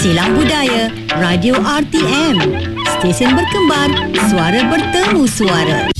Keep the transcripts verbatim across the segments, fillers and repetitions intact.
Silang Budaya Radio R T M, stesen berkembar, suara bertemu suara.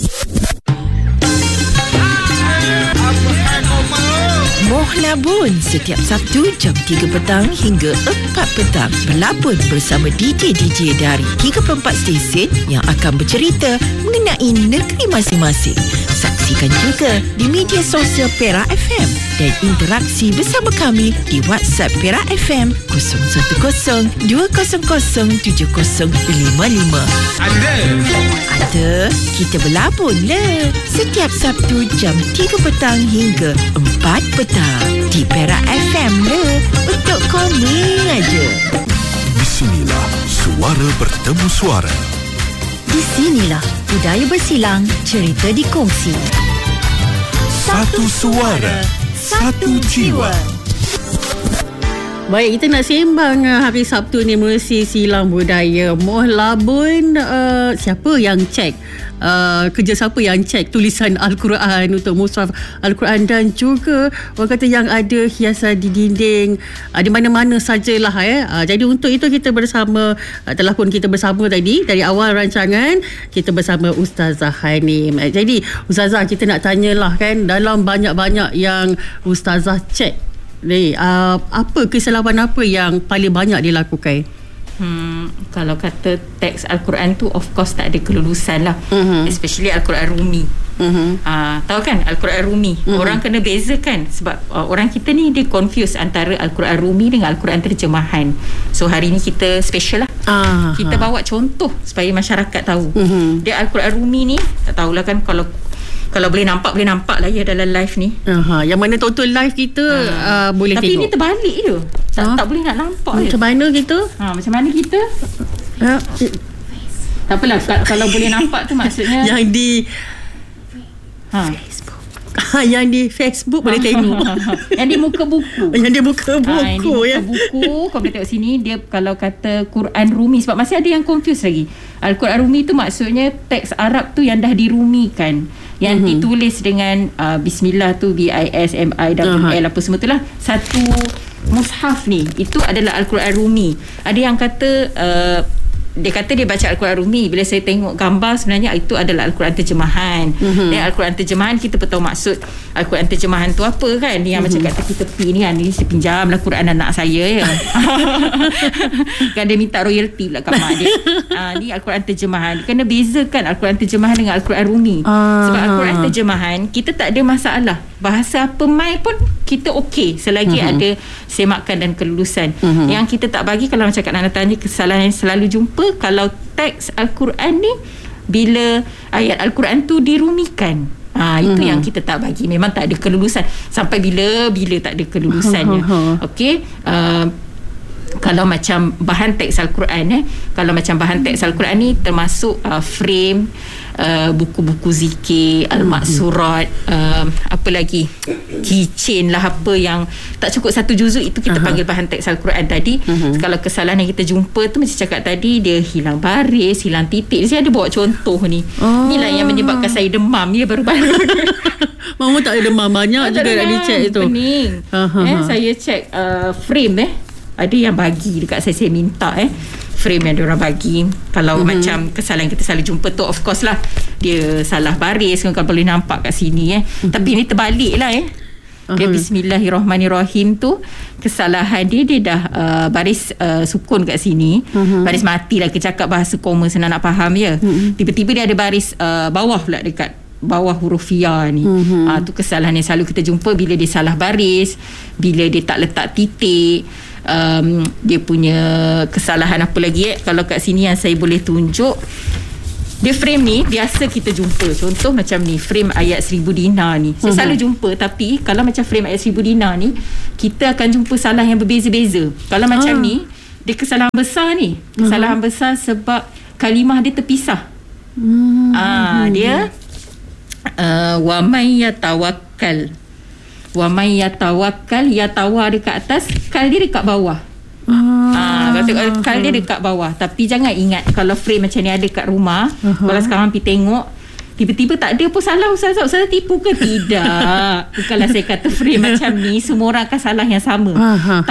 Moh Labun setiap Sabtu jam tiga petang hingga empat petang berlabun bersama D J-D J dari tiga puluh empat stesen yang akan bercerita mengenai negeri masing-masing. Saksikan juga di media sosial Perak F M dan interaksi bersama kami di WhatsApp Perak F M kosong satu kosong dua kosong kosong tujuh kosong lima lima. Ada. Ada. Kita berlabun le setiap Sabtu jam tiga petang hingga empat petang di Perak F M le, untuk kami aja. Di sinilah suara bertemu suara. Di sinilah budaya bersilang, cerita dikongsi. Satu suara, satu jiwa. Baik, kita nak sembang hari Sabtu ni melalui Silang Budaya. Moh Labun, uh, siapa yang cek? Uh, kerja siapa yang cek tulisan Al-Quran untuk mushaf Al-Quran, dan juga orang kata yang ada hiasan di dinding, uh, di mana-mana sajalah eh. Uh, jadi untuk itu kita bersama, uh, telah pun kita bersama tadi dari awal rancangan kita bersama Ustazah Hanim. Uh, jadi Ustazah, kita nak tanyalah kan, dalam banyak-banyak yang Ustazah cek ni, uh, apa kesalahan apa yang paling banyak dilakukan? Hmm, kalau kata teks Al-Quran tu, of course tak ada kelulusan lah. Uh-huh. Especially Al-Quran Rumi. Uh-huh. Uh, tahu kan Al-Quran Rumi? Uh-huh. Orang kena bezakan sebab uh, orang kita ni dia confuse antara Al-Quran Rumi dengan Al-Quran terjemahan. So hari ni kita special lah. Uh-huh. Kita bawa contoh supaya masyarakat tahu. Uh-huh. Dia Al-Quran Rumi ni, tak tahulah kan, kalau Kalau boleh nampak, boleh nampak lah ya dalam live ni. Aha, yang mana tonton live kita uh, boleh Tapi tengok. Tapi ni terbalik je. Tak, ha? tak boleh nak nampak je. Macam mana kita? Ha, macam mana kita? Ha. Tak apalah, kalau boleh nampak tu maksudnya yang di ha. Facebook. Ha, yang di Facebook boleh tengok. Yang di muka buku. Yang di muka buku, ha, yang di muka ya. buku. Kau boleh tengok sini, dia kalau kata Quran Rumi, sebab masih ada yang confuse lagi. Al-Quran Rumi tu maksudnya teks Arab tu yang dah dirumikan, yang uh-huh. ditulis dengan uh, Bismillah tu, B I S M I W L, uh-huh. apa semua tu lah. Satu mushaf ni, itu adalah Al-Quran Rumi. Ada yang kata uh, dia kata dia baca Al-Quran Rumi. Bila saya tengok gambar, sebenarnya itu adalah Al-Quran terjemahan. Uh-huh. Dan Al-Quran terjemahan kita pun tahu maksud Al-Quran terjemahan tu apa kan. Yang uh-huh. macam kat tepi-tepi ni kan, ni saya pinjam lah Quran anak saya ya. Kan dia minta royalty pula kat mak dia. Ha, ni Al-Quran terjemahan. Kena bezakan Al-Quran terjemahan dengan Al-Quran Rumi. uh-huh. Sebab Al-Quran terjemahan kita tak ada masalah, bahasa apa mai pun kita okey selagi uh-huh. ada semakan dan kelulusan. uh-huh. Yang kita tak bagi, kalau macam Kak Nana tanya, kesalahan yang selalu jumpa kalau teks Al-Quran ni, bila ayat Al-Quran tu dirumikan, ha, itu uh-huh. yang kita tak bagi. Memang tak ada kelulusan. Sampai bila-bila tak ada kelulusannya. uh-huh. Okey, uh, kalau macam bahan teks Al-Quran eh, kalau macam bahan teks Al-Quran ni termasuk uh, frame, uh, buku-buku zikir, al-maksurat, uh, apa lagi, keychain lah, apa yang tak cukup satu juzuk, itu kita uh-huh. panggil bahan teks Al-Quran tadi. uh-huh. Kalau kesalahan yang kita jumpa tu, macam cakap tadi, dia hilang baris, hilang titik. Saya ada bawa contoh ni. oh. Inilah yang menyebabkan saya demam ya baru-baru. Mama tak ada demam, banyak juga nak dicek itu. Pening. uh-huh. eh, Saya cek uh, frame eh, ada yang bagi dekat saya, saya minta eh frame yang diorang bagi. Kalau mm-hmm. macam kesalahan kita selalu jumpa tu, of course lah dia salah baris kan, kalau boleh nampak kat sini eh. Mm-hmm. Tapi ini terbalik lah eh. Dia uh-huh. Bismillahirrahmanirrahim tu, kesalahan dia, dia dah uh, baris uh, sukun kat sini. uh-huh. Baris mati lah, kita cakap bahasa koma senang nak faham ya. uh-huh. Tiba-tiba dia ada baris uh, bawah pula dekat bawah huruf ya ni. uh-huh. uh, Tu kesalahan yang selalu kita jumpa, bila dia salah baris, bila dia tak letak titik. Um, dia punya kesalahan apa lagi eh? Kalau kat sini yang saya boleh tunjuk, dia frame ni biasa kita jumpa. Contoh macam ni, frame ayat seribu dinar ni saya uh-huh. selalu jumpa. Tapi kalau macam frame ayat seribu dinar ni, kita akan jumpa salah yang berbeza-beza. Kalau uh. macam ni, dia kesalahan besar ni. Kesalahan uh-huh. besar sebab kalimah dia terpisah. uh-huh. Ah, dia uh, wa may yatawakkal, wa may yatawakkal, yatawa dekat atas, kal dia dekat bawah. Ah, ah kal dia dekat bawah. Tapi jangan ingat kalau frame macam ni ada kat rumah. Uh-huh. Kalau sekarang pergi tengok, tiba-tiba tak ada pun salah. Ustazah, Ustazah tipu ke? Tidak. Bukanlah saya kata frame macam ni semua orang akan salah yang sama. Uh-huh. Tak.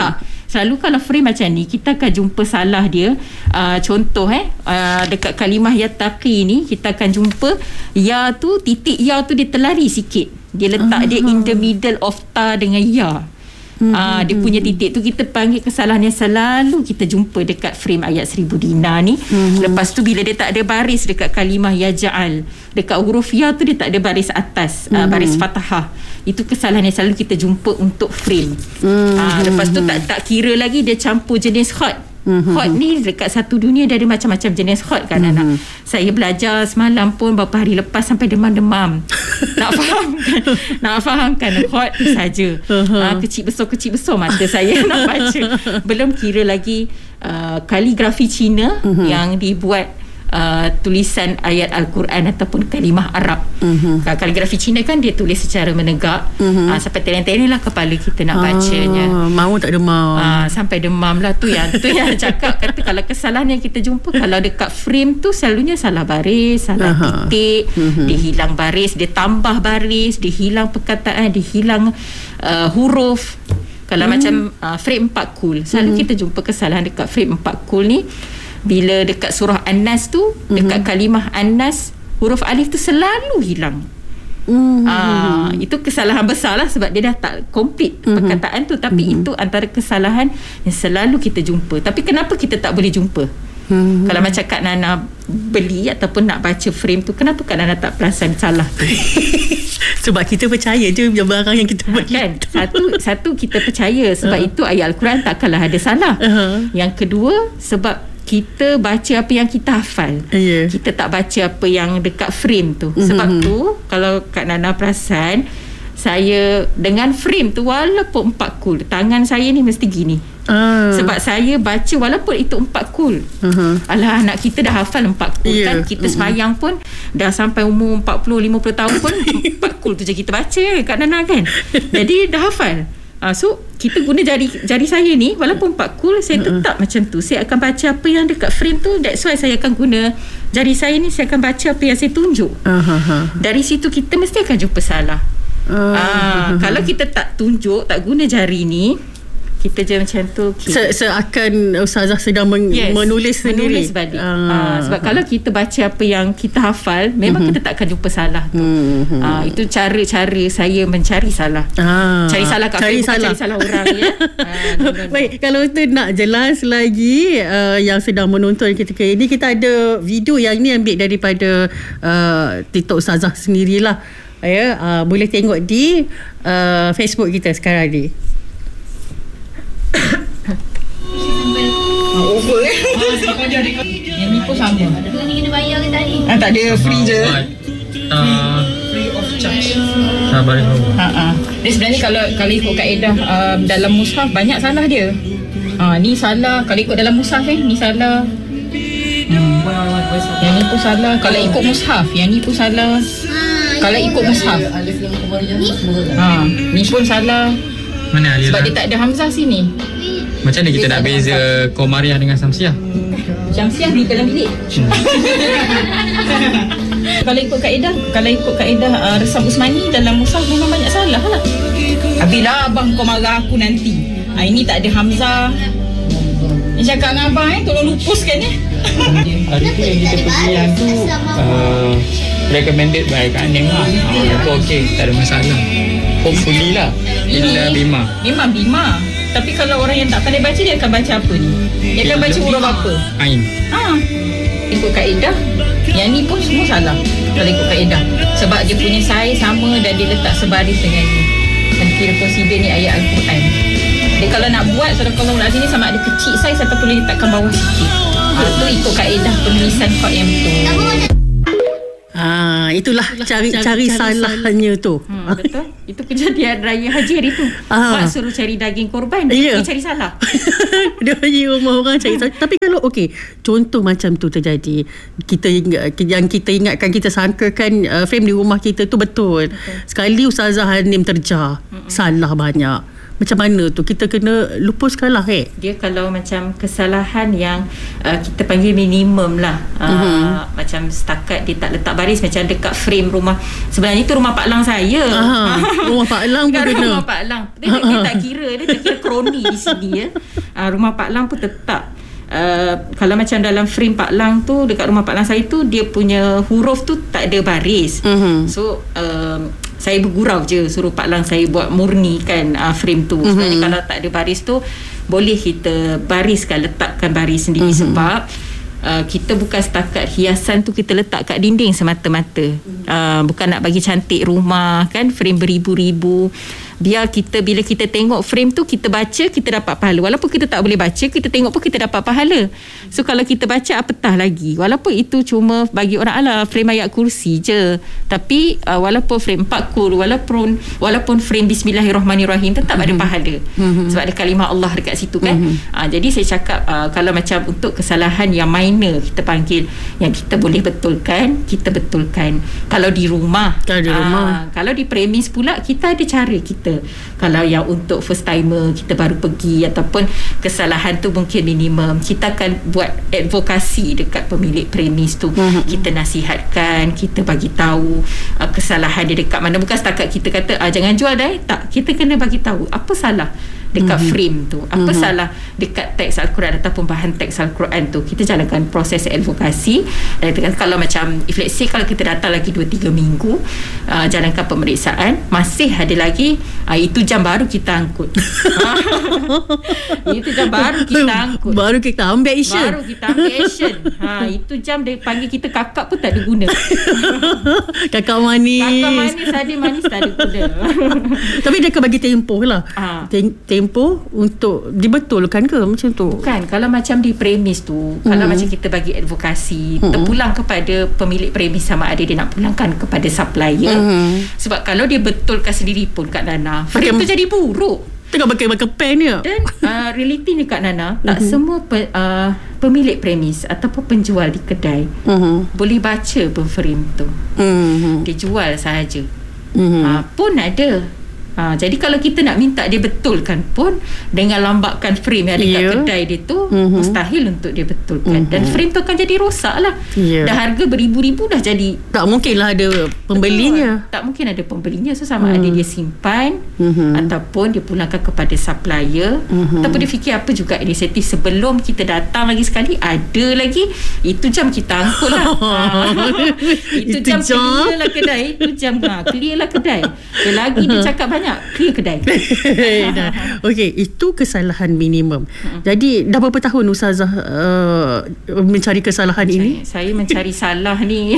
Selalu kalau frame macam ni, kita akan jumpa salah dia. Uh, contoh eh, uh, dekat kalimah ya taqi ni, kita akan jumpa ya tu, titik ya tu dia terlari sikit. Dia letak uh-huh. dia in the middle of ta dengan ya. Hmm, ah, dia punya titik tu kita panggil kesalahan yang selalu kita jumpa dekat frame ayat seribu dinar ni. Hmm. Lepas tu bila dia tak ada baris dekat kalimah ya ja'al, dekat huruf ya tu dia tak ada baris atas, hmm. uh, baris fathah. Itu kesalahan yang selalu kita jumpa untuk frame. Hmm. Ah, lepas tu tak tak kira lagi dia campur jenis khat. Mm-hmm. Hot ni dekat satu dunia dia ada macam-macam jenis hot kan mm-hmm. anak. Saya belajar semalam pun beberapa hari lepas sampai demam-demam. Nak fahamkan, nak fahamkan hot tu saja. Uh-huh. Uh, kecil besar kecil besar mata saya nak baca. Belum kira lagi uh, kaligrafi Cina mm-hmm. yang dibuat Uh, tulisan ayat Al-Quran ataupun kalimah Arab. Mm-hmm. Kaligrafi Cina kan dia tulis secara menegak. Mm-hmm. Uh, sampai tereng-tereng lah kepala kita nak bacanya. Ah, mau tak demam. Uh, sampai demam lah tu yang tu yang cakap kata kalau kesalahan yang kita jumpa kalau dekat frame tu selalunya salah baris, salah uh-huh. titik, mm-hmm. dia hilang baris, dia tambah baris, dia hilang perkataan, dia hilang uh, huruf. Kalau mm. macam uh, frame empat kul, selalu mm. kita jumpa kesalahan dekat frame empat kul ni. Bila dekat surah An-Nas tu, mm-hmm. dekat kalimah An-Nas, huruf alif tu selalu hilang. Mm-hmm. Aa, itu kesalahan besar lah sebab dia dah tak complete mm-hmm. perkataan tu. Tapi mm-hmm. itu antara kesalahan yang selalu kita jumpa. Tapi kenapa kita tak boleh jumpa? Mm-hmm. Kalau macam Kak Nana beli ataupun nak baca frame tu, kenapa Kak Nana tak perasan salah tu? Sebab kita percaya je barang yang kita beli kan? Satu, satu kita percaya sebab uh. itu ayat Al-Quran takkanlah ada salah. Uh-huh. Yang kedua, sebab kita baca apa yang kita hafal. Yeah. Kita tak baca apa yang dekat frame tu. Mm-hmm. Sebab tu kalau Kak Nana perasan, saya dengan frame tu walaupun empat kul, tangan saya ni mesti gini. Uh. Sebab saya baca walaupun itu empat kul. Uh-huh. Alah, anak kita dah hafal empat kul yeah. kan. Kita uh-huh. semayang pun dah sampai umur empat puluh lima puluh tahun pun empat kul tu je kita baca Kak Nana kan. Jadi dah hafal. Uh, so kita guna jari jari saya ni walaupun empat kul, saya tetap uh-uh. macam tu. Saya akan baca apa yang dekat frame tu. That's why saya akan guna jari saya ni. Saya akan baca apa yang saya tunjuk. uh-huh. Dari situ kita mesti akan jumpa salah. uh-huh. uh, Kalau kita tak tunjuk, tak guna jari ni, kita je macam tu okay. Se- seakan Ustazah sedang men- yes, menulis sendiri menulis balik. Ah. Ah, sebab kalau kita baca apa yang kita hafal, memang mm-hmm. kita tak akan jumpa salah tu. Mm-hmm. Ah, itu cara-cara saya mencari salah. Ah. Cari salah kat cari Facebook, salah. cari salah orang ya. Ah, no, no, no. Baik, kalau tu nak jelas lagi uh, yang sedang menonton ketika ini, kita ada video yang ni ambil daripada uh, TikTok Ustazah sendirilah. Ya, uh, boleh tengok di uh, Facebook kita sekarang ni. Ah, over eh. Yang ni pun sama. Dua ni kena bayar ke tak ni? Ah, tak ada, free je. Uh, Free of charge. Tak boleh. Ha ah. Dia sebenarnya kalau kalau ikut kaedah uh, dalam mushaf banyak salah dia. Ah, ni salah kalau ikut dalam mushaf eh, ni salah. Hmm. Yang ni pun salah kalau ikut mushaf, yang ni pun salah. Kalau ikut mushaf. Ha, ni pun salah. Mana Alila? Sebab dia tak ada hamzah sini. Macam mana kita dia nak beza Komariah dengan Samsiah? Syamsiah di dalam bilik. Hmm. Kalau ikut kaedah, kalau ikut kaedah uh, Resam Usmani dalam mushaf memang banyak salah lah. Abilah abang kau marah aku nanti. Ha, ini tak ada hamzah. Ni cakap dengan abang eh, tolong lupuskan eh. Hari tu yang kita pergi yang tu uh, recommended by Kak Aning lah. Uh, itu okey, tak ada masalah. Hopefully lah. Bila Bima. Memang Bima. Tapi kalau orang yang tak pandai baca, dia akan baca apa ni? Dia akan baca huruf apa? Ain. Ha. Ikut kaedah, yang ni pun semua salah. Kalau ikut kaedah. Sebab dia punya saiz sama dan dia letak sebaris dengan ni. Dan kira consider ni ayat Al-Quran. Dia kalau nak buat surah Al-Azim ni sama ada kecil saiz ataupun dia letakkan bawah sikit. Ha, tu ikut kaedah penulisan kod yang betul. Ah, itulah cari cari, cari salahnya tu. Hmm, betul. Itu kejadian raya haji hari tu. Ah. Mak suruh cari daging korban, dia yeah. cari salah. Dia pergi rumah orang cari salah. Tapi kalau okey, contoh macam tu terjadi, kita yang kita ingatkan, kita sangkakan uh, frame di rumah kita tu betul. betul. Sekali Ustazah Hanim terja, mm-mm. salah banyak. macam mana tu kita kena lupuskan lah eh? Dia kalau macam kesalahan yang uh, kita panggil minimum lah, uh, uh-huh. macam setakat dia tak letak baris macam dekat frame rumah, sebenarnya itu rumah Pak Lang saya. Aha, rumah Pak Lang pun kena. Rumah Pak Lang dia, dia tak kira, dia tak kira kroni di sini ya. Uh, rumah Pak Lang pun tetap Uh, kalau macam dalam frame Pak Lang tu, dekat rumah Pak Lang saya tu, dia punya huruf tu tak ada baris. Uh-huh. So um, saya bergurau je suruh Pak Lang saya buat murnikan uh, frame tu. Uh-huh. Sebenarnya kalau tak ada baris tu, boleh kita bariskan, letakkan baris sendiri. Uh-huh. Sebab uh, kita bukan setakat hiasan tu kita letak kat dinding semata-mata. Uh, bukan nak bagi cantik rumah kan, frame beribu-ribu. Biar kita, bila kita tengok frame tu, kita baca, kita dapat pahala. Walaupun kita tak boleh baca, kita tengok pun kita dapat pahala. So kalau kita baca, apatah lagi. Walaupun itu cuma bagi orang, ala frame ayat kursi je, tapi uh, walaupun frame empat kul, walaupun walaupun frame Bismillahirrahmanirrahim, tetap mm-hmm. ada pahala. Mm-hmm. Sebab ada kalimah Allah dekat situ kan. Mm-hmm. uh, Jadi saya cakap uh, kalau macam untuk kesalahan yang minor, kita panggil, yang kita boleh betulkan, kita betulkan. Kalau di rumah, Kalau di rumah uh, Kalau di premis pula, kita ada cara kita. Kalau yang untuk first timer, kita baru pergi, ataupun kesalahan tu mungkin minimum, kita akan buat advokasi dekat pemilik premis tu. Uh-huh. Kita nasihatkan, kita bagi tahu uh, kesalahan dia dekat mana. Bukan setakat kita kata ah, jangan jual dah. Tak, kita kena bagi tahu apa salah dekat uh-huh. frame tu, apa uh-huh. salah dekat teks Al-Quran ataupun bahan teks Al-Quran tu. Kita jalankan proses advokasi. Dan kalau macam, if let's say kalau kita datang lagi dua tiga minggu, uh, jalankan pemeriksaan, masih ada lagi, uh, itu jam baru kita angkut. Itu jam baru kita angkut, baru kita ambil action, baru kita ambil action. ha, Itu jam dia panggil kita kakak pun tak ada guna. Kakak manis, kakak manis, adik manis, tak ada guna. Tapi dia akan bagi tempoh lah. ha. Tem- tempoh untuk dibetulkan ke macam tu? Bukan, kalau macam di premis tu, mm-hmm. kalau macam kita bagi advokasi, mm-hmm. terpulang kepada pemilik premis sama ada dia nak pulangkan kepada supplier. Mm-hmm. Sebab kalau dia betulkan sendiri pun Kak Nana, frame tu jadi buruk. Tengok pakai-pakai pen ni. Dan uh, realitinya Kak Nana, tak mm-hmm. semua pe, uh, pemilik premis ataupun penjual di kedai mm-hmm. boleh baca pun frame tu. Mm-hmm. Dia jual sahaja. Mm-hmm. Uh, pun ada. Ha, jadi kalau kita nak minta dia betulkan pun, dengan lambakan frame yang ada kat yeah. kedai dia tu, mm-hmm. mustahil untuk dia betulkan. Mm-hmm. Dan frame tu akan jadi rosak lah. Yeah. Dah harga beribu-ribu dah jadi, tak mungkin lah ada pembelinya. Betul, tak mungkin ada pembelinya. So sama mm. ada dia simpan, mm-hmm. ataupun dia pulangkan kepada supplier, mm-hmm. ataupun dia fikir apa juga inisiatif sebelum kita datang lagi sekali, ada lagi, itu jam kita angkut lah. ha. Itu, itu jam, jam clear lah kedai. Itu jam ha, clear lah kedai. Dan lagi dia cakap banyak, clear kedai. Okey, itu kesalahan minimum. Hmm. Jadi dah berapa tahun Ustazah uh, mencari kesalahan saya, ini? Saya mencari salah ni.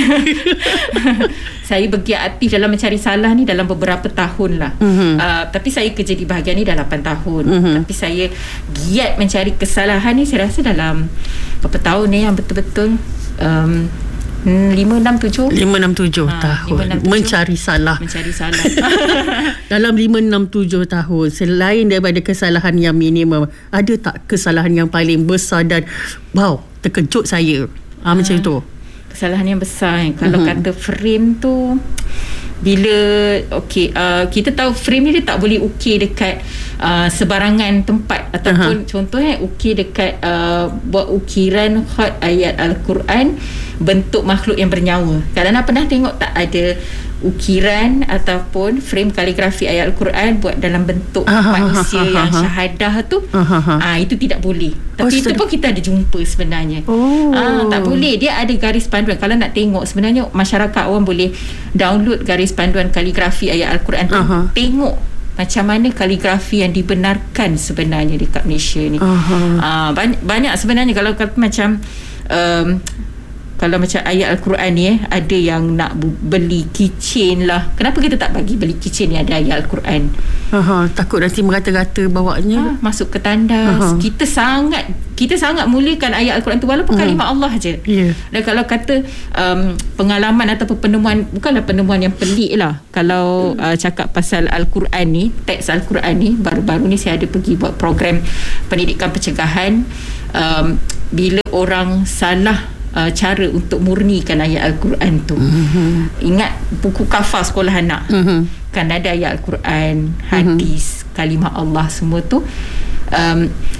Saya bergiat aktif dalam mencari salah ni dalam beberapa tahun lah. Mm-hmm. Uh, tapi saya kerja di bahagian ni dah lapan tahun. Mm-hmm. Tapi saya giat mencari kesalahan ni, saya rasa dalam berapa tahun ni yang betul-betul um, lima enam tujuh lima enam tujuh tahun lima, enam, tujuh mencari salah mencari salah dalam lima enam tujuh tahun, selain daripada kesalahan yang minimum, ada tak kesalahan yang paling besar dan wow, terkejut saya ha, uh, macam tu? Kesalahan yang besar eh. Kalau uh-huh. kata frame tu, bila okey, uh, kita tahu frame ni dia tak boleh ukir dekat uh, sebarangan tempat, ataupun uh-huh. contohnya ukir dekat uh, buat ukiran khat ayat Al-Quran bentuk makhluk yang bernyawa. Kadang-kadang pernah tengok tak ada ukiran ataupun frame kaligrafi ayat Al-Quran buat dalam bentuk uh-huh. manusia uh-huh. yang syahadah tu, uh-huh. uh, itu tidak boleh. Tapi oh, itu pun kita ada jumpa sebenarnya. Oh. Uh, tak boleh. Dia ada garis panduan. Kalau nak tengok, sebenarnya masyarakat awam boleh download garis panduan kaligrafi ayat Al-Quran tu, uh-huh. tengok macam mana kaligrafi yang dibenarkan sebenarnya dekat Malaysia ni. Uh-huh. Uh, banyak, banyak sebenarnya. Kalau kata macam um, kalau macam ayat Al-Quran ni eh, ada yang nak beli keychain lah. Kenapa kita tak bagi beli keychain yang ada ayat Al-Quran? Aha, takut nanti merata-rata bawanya. Ha, masuk ke tandas. Aha. Kita sangat kita sangat muliakan ayat Al-Quran tu, walaupun hmm. kalimah Allah je. Yeah. Dan kalau kata um, pengalaman ataupun penemuan, bukanlah penemuan yang pelik lah. Kalau uh, cakap pasal Al-Quran ni, teks Al-Quran ni, baru-baru ni saya ada pergi buat program pendidikan pencegahan. Um, bila orang salah uh, cara untuk murnikan ayat Al-Quran tu. Mm-hmm. Ingat buku kafar sekolah anak. Mm-hmm. Kan ada ayat Al-Quran, hadis, mm-hmm. kalimah Allah semua tu um,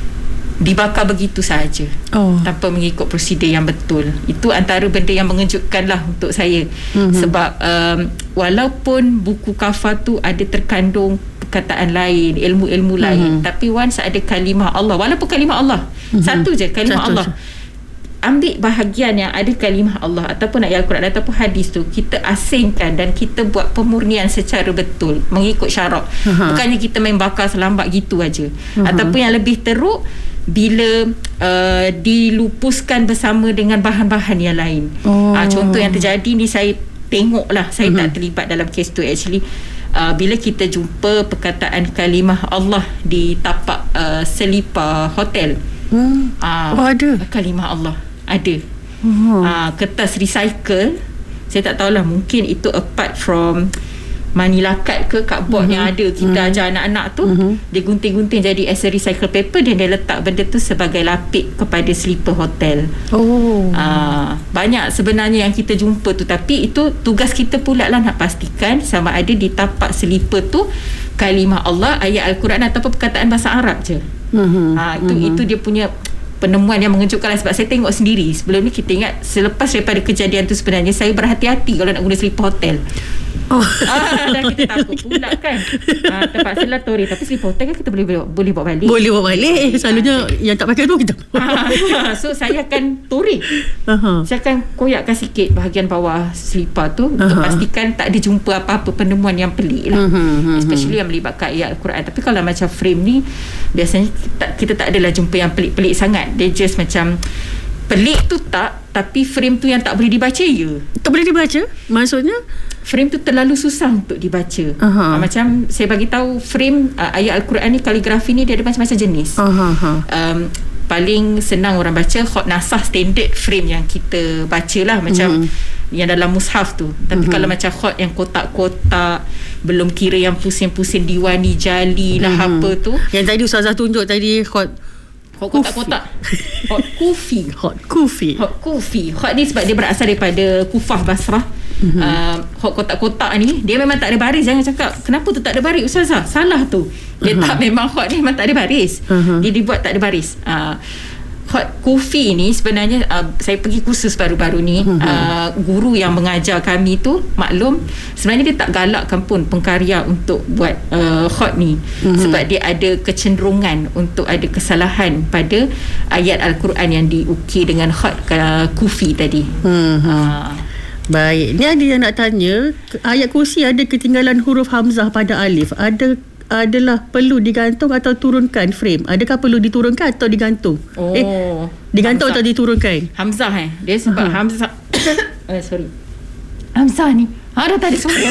dibakar begitu sahaja, oh. tanpa mengikut prosedur yang betul. Itu antara benda yang mengejutkan lah untuk saya. Mm-hmm. Sebab um, walaupun buku kafar tu ada terkandung perkataan lain, ilmu-ilmu mm-hmm. lain, tapi once ada kalimah Allah, walaupun kalimah Allah mm-hmm. satu je kalimah satu Allah je. Ambil bahagian yang ada kalimah Allah ataupun ayat Al-Quran ataupun hadis tu, kita asingkan dan kita buat pemurnian secara betul mengikut syarak. Uh-huh. Bukannya kita main bakar selambat gitu aja. Uh-huh. Ataupun yang lebih teruk, bila uh, dilupuskan bersama dengan bahan-bahan yang lain. Oh. Uh, contoh yang terjadi ni, saya tengok lah, saya uh-huh. tak terlibat dalam kes tu actually. Uh, bila kita jumpa perkataan kalimah Allah di tapak uh, selipar hotel. Hmm. Uh, oh, ada kalimah Allah. Ada. Oh. Uh, kertas recycle, saya tak tahulah, mungkin itu apart from manilakat ke cardboard uh-huh. yang ada kita uh-huh. ajar anak-anak tu, uh-huh. dia gunting-gunting jadi as a recycle paper dan dia letak benda tu sebagai lapik kepada sleeper hotel. Oh. Uh, banyak sebenarnya yang kita jumpa tu, tapi itu tugas kita pula lah nak pastikan sama ada di tapak sleeper tu kalimah Allah, ayat Al-Quran ataupun perkataan bahasa Arab je. Uh-huh. Uh, itu uh-huh. itu dia punya penemuan yang mengejutkan lah, sebab saya tengok sendiri. Sebelum ni kita ingat, selepas daripada kejadian tu sebenarnya saya berhati-hati kalau nak guna sleeper hotel. Oh. Ah, dah kita takut pula kan. Ah, terpaksalah toreh. Tapi sleeper hotel kan kita boleh boleh bawa balik. Boleh bawa balik. Selalunya ah, yang tak pakai tu kita. Ah, so saya akan toreh. Uh-huh. Saya akan koyakkan sikit bahagian bawah sleeper tu uh-huh. untuk pastikan tak ada jumpa apa-apa penemuan yang pelik lah. Uh-huh. Especially yang melibatkan ayat Al-Quran. Tapi kalau macam frame ni, biasanya kita, kita tak adalah jumpa yang pelik-pelik sangat. Dia just macam pelik tu tak, tapi frame tu yang tak boleh dibaca ya. Tak boleh dibaca? Maksudnya? Frame tu terlalu susah untuk dibaca. Uh-huh. Uh, macam saya bagi tahu frame uh, ayat Al-Quran ni, kaligrafi ni dia ada macam-macam jenis. Uh-huh. Um, paling senang orang baca khot nasah, standard frame yang kita baca lah, macam uh-huh. yang dalam mushaf tu. Tapi uh-huh. kalau macam khot yang kotak-kotak, belum kira yang pusing-pusing diwani jali lah uh-huh. apa tu. Yang tadi Ustazah tunjuk tadi khot Hot kotak-kotak. Hot kufi. Hot kufi. Hot kufi. Hot ni sebab dia berasal daripada Kufah, Basrah. Mm-hmm. Uh, hot kotak-kotak ni dia memang tak ada baris. Jangan cakap kenapa tu tak ada baris, Ustazah. Salah tu. Dia uh-huh. tak, memang hot ni memang tak ada baris. Uh-huh. Dia dibuat tak ada baris. Uh, hot kufi ni sebenarnya uh, saya pergi kursus baru-baru ni. Uh-huh. uh, guru yang mengajar kami tu maklum sebenarnya dia tak galakkan pun pengkarya untuk buat uh, hot ni. Uh-huh. Sebab dia ada kecenderungan untuk ada kesalahan pada ayat Al-Quran yang diukir dengan hot uh, kufi tadi. Uh-huh. uh, Baik, ni ada yang nak tanya, ayat kursi ada ketinggalan huruf hamzah pada alif, ada adalah perlu digantung atau turunkan frame? Adakah perlu diturunkan atau digantung? Oh, eh, digantung Hamzah. Atau diturunkan? Hamzah eh. Dia sebab uh-huh. Hamzah uh, sorry. Hamzah ni ha, dah tak ada suara.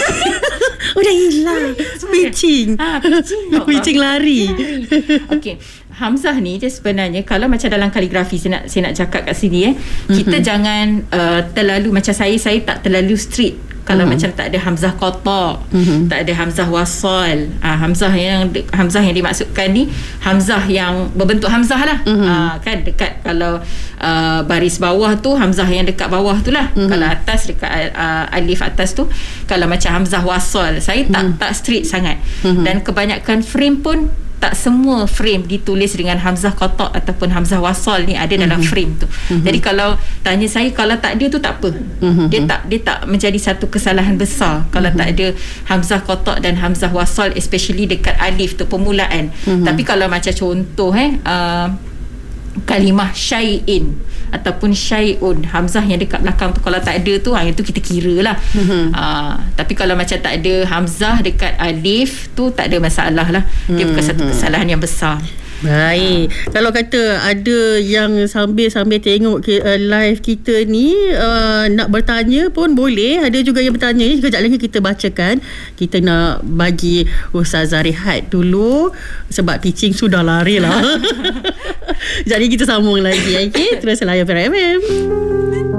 Oh, dah hilang. Pitching. Ha, pitching. Pitching lari. Okey. Hamzah ni dia sebenarnya kalau macam dalam kaligrafi, saya nak saya nak cakap kat sini eh, mm-hmm. kita jangan uh, terlalu macam saya saya tak terlalu strict. Kalau mm-hmm. macam tak ada hamzah qata, mm-hmm. tak ada hamzah wasal, ah, hamzah yang hamzah yang dimaksudkan ni hamzah yang berbentuk hamzah lah. Mm-hmm. Ah, kan dekat kalau uh, baris bawah tu hamzah yang dekat bawah tu lah. Mm-hmm. Kalau atas dekat uh, alif atas tu. Kalau macam hamzah wasal, saya tak mm-hmm. tak strict sangat. Mm-hmm. Dan kebanyakan frame pun tak semua frame ditulis dengan hamzah qata ataupun hamzah wasal ni ada dalam mm-hmm. frame tu. Mm-hmm. Jadi kalau tanya saya, kalau tak ada tu tak apa. Mm-hmm. Dia tak dia tak menjadi satu kesalahan besar kalau mm-hmm. tak ada hamzah qata dan hamzah wasal, especially dekat alif tu permulaan. Mm-hmm. Tapi kalau macam contoh eh uh, kalimah syai'in ataupun syai'un, hamzah yang dekat belakang tu kalau tak ada tu, ha, itu kita kira lah. Mm-hmm. uh, tapi kalau macam tak ada hamzah dekat alif tu tak ada masalah lah. Dia mm-hmm. bukan satu kesalahan yang besar. Baik. Ha. Kalau kata ada yang sambil-sambil tengok uh, live kita ni uh, nak bertanya pun boleh. Ada juga yang bertanya ni, sekejap lagi kita bacakan. Kita nak bagi Ustazah rehat dulu sebab teaching sudah lari lah. Jadi kita sambung lagi. Okay? Terus layan F M.